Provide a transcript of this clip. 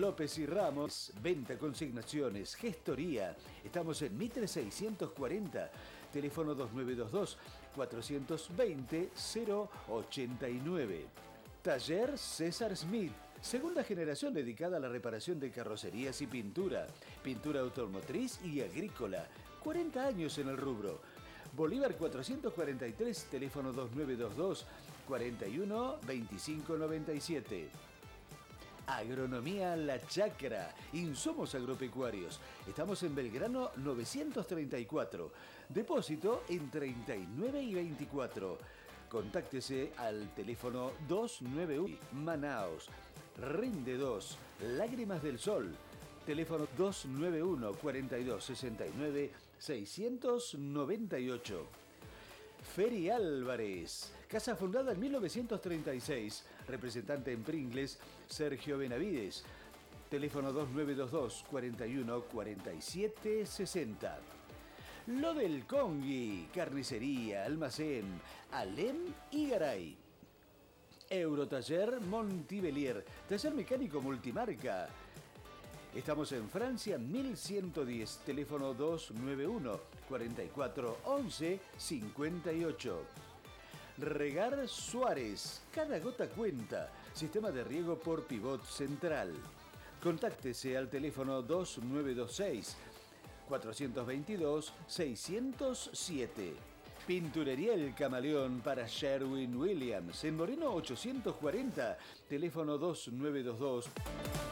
López y Ramos, venta, consignaciones, gestoría. Estamos en Mitre 640, teléfono 2922-420-089. Taller César Smith, segunda generación dedicada a la reparación de carrocerías y pintura automotriz y agrícola. 40 años en el rubro. Bolívar 443, teléfono 2922-41-2597. Agronomía La Chacra, insumos agropecuarios. Estamos en Belgrano 934. Depósito en 39 y 24. Contáctese al teléfono 291. Manaos. Rinde 2. Lágrimas del Sol. Teléfono 291 42 69 698. Feri Álvarez, casa fundada en 1936, representante en Pringles, Sergio Benavides, teléfono 2922 41 47 60. Lo del Congui, carnicería, almacén, Alem y Garay. Eurotaller Montibelier, taller mecánico multimarca. Estamos en Francia 1110, teléfono 291 44 11 58. Regar Suárez, cada gota cuenta, sistema de riego por pivot central. Contáctese al teléfono 2926 422 607. Pinturería El Camaleón para Sherwin Williams, en Moreno 840, teléfono 2922